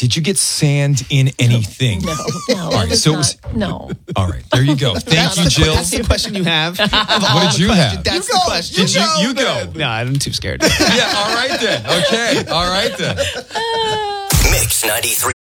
Did you get sand in anything? No. All right, so it was. No. All right, there you go. Thank you, Jill. That's the question you have. What did you have? That's the question. Did you go? No, I'm too scared. Yeah, all right then. Okay, all right then. Mix 93.